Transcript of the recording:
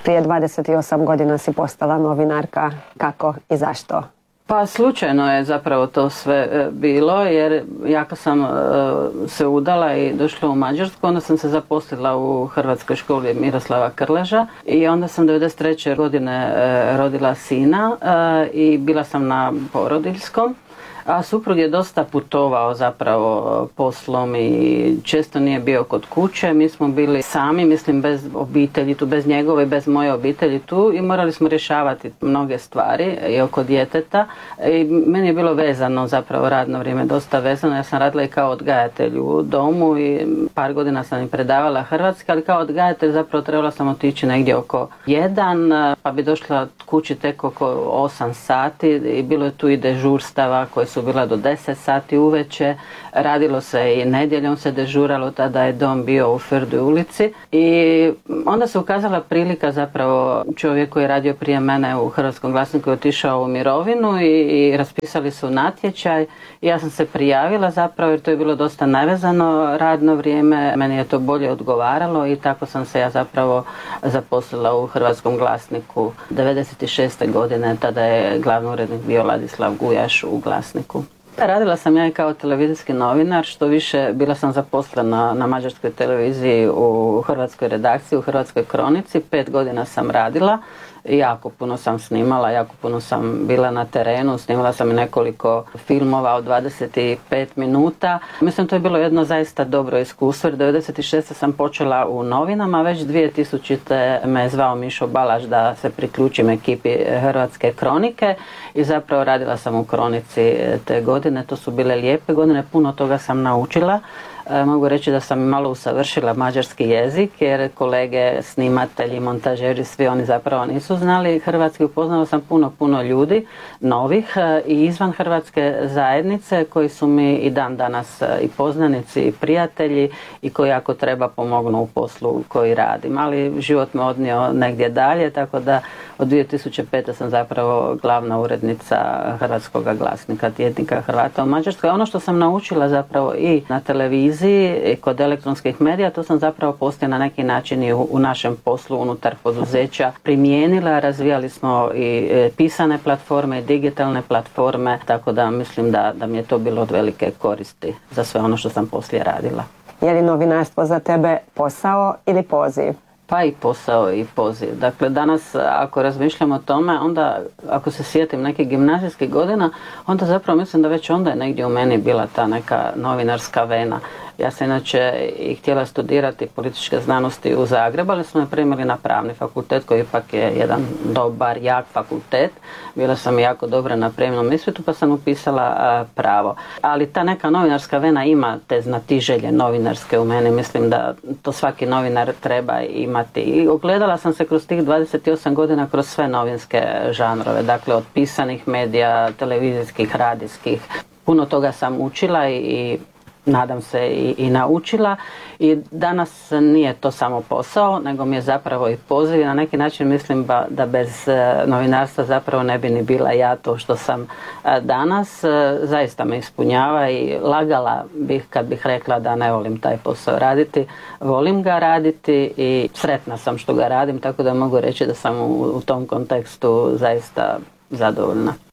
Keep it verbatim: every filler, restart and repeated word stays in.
Prije dvadeset osam godina si postala novinarka. Kako i zašto? Pa slučajno je zapravo to sve bilo, jer ja kad sam se udala i došla u Mađarsku, onda sam se zaposlila u Hrvatskoj školi Miroslava Krleža i onda sam devedeset treće godine rodila sina i bila sam na porodiljskom. A suprug je dosta putovao zapravo poslom i često nije bio kod kuće. Mi smo bili sami, mislim bez obitelji tu, bez njegove i bez moje obitelji tu i morali smo rješavati mnoge stvari i oko djeteta. I meni je bilo vezano zapravo radno vrijeme, dosta vezano. Ja sam radila i kao odgajatelj u domu i par godina sam im predavala hrvatski, ali kao odgajatelj zapravo trebala sam otići negdje oko jedan, pa bi došla kući tek oko osam sati i bilo je tu i dežurstava koje su bila do deset sati uveče, radilo se i nedjeljom se dežuralo, tada je dom bio u Ferdoj ulici i onda se ukazala prilika zapravo čovjek koji je radio prije mene u Hrvatskom glasniku je otišao u mirovinu i, i raspisali su natječaj i ja sam se prijavila zapravo jer to je bilo dosta nevezano radno vrijeme, meni je to bolje odgovaralo i tako sam se ja zapravo zaposlila u Hrvatskom glasniku devedeset šeste godine, tada je glavni urednik bio Ladislav Gujaš u Glasniku. Radila sam ja i kao televizijski novinar, što više bila sam zaposlena na mađarskoj televiziji u hrvatskoj redakciji, u Hrvatskoj kronici, pet godina sam radila. Jako puno sam snimala, jako puno sam bila na terenu, snimala sam i nekoliko filmova od dvadeset pet minuta. Mislim, to je bilo jedno zaista dobro iskustvo, jer devedeset šeste sam počela u novinama, već dvije tisućite me je zvao Mišo Balaš da se priključim ekipi Hrvatske kronike i zapravo radila sam u kronici te godine. To su bile lijepe godine, puno toga sam naučila. Mogu reći da sam malo usavršila mađarski jezik jer kolege, snimatelji, montažeri, svi oni zapravo nisu znali hrvatski. Upoznala sam puno, puno ljudi, novih i izvan hrvatske zajednice koji su mi i dan danas i poznanici i prijatelji i koji ako treba pomognu u poslu koji radim. Ali život me odnio negdje dalje, tako da od dvije tisuće pete sam zapravo glavna urednica Hrvatskog glasnika, tjednika Hrvata u Mađarskoj. Ono što sam naučila zapravo i na televiziji i kod elektronskih medija, to sam zapravo poslije na neki način i u, u našem poslu unutar poduzeća primijenila. Razvijali smo i pisane platforme i digitalne platforme, tako da mislim da, da mi je to bilo od velike koristi za sve ono što sam poslije radila. Je li novinarstvo za tebe posao ili poziv? Pa i posao i poziv. Dakle, danas ako razmišljam o tome, onda ako se sjetim nekih gimnazijskih godina, onda zapravo mislim da već onda je negdje u meni bila ta neka novinarska vena. Ja sam inače i htjela studirati političke znanosti u Zagrebu, ali smo me primili na pravni fakultet koji ipak je jedan dobar, jak fakultet. Bila sam jako dobra na prijemnom ispitu pa sam upisala a, pravo. Ali ta neka novinarska vena ima te znatiželje novinarske u meni. Mislim da to svaki novinar treba imati. I ogledala sam se kroz tih dvadeset osam godina kroz sve novinske žanrove. Dakle, od pisanih medija, televizijskih, radijskih. Puno toga sam učila i, i nadam se i, i naučila i danas nije to samo posao, nego mi je zapravo i poziv i na neki način mislim ba, da bez novinarstva zapravo ne bi ni bila ja to što sam danas. Zaista me ispunjava i lagala bih kad bih rekla da ne volim taj posao raditi. Volim ga raditi i sretna sam što ga radim, tako da mogu reći da sam u, u tom kontekstu zaista zadovoljna.